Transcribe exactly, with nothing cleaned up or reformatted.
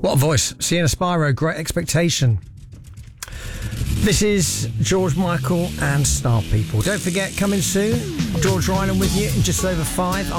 What a voice. Sienna Spyro, Great Expectation. This is George Michael and Star People. Don't forget, coming soon, George Ryland with you in just over five.